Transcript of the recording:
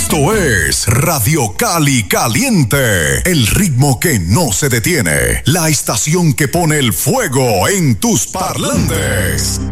Esto es Radio Cali Caliente, el ritmo que no se detiene, la estación que pone el fuego en tus parlantes.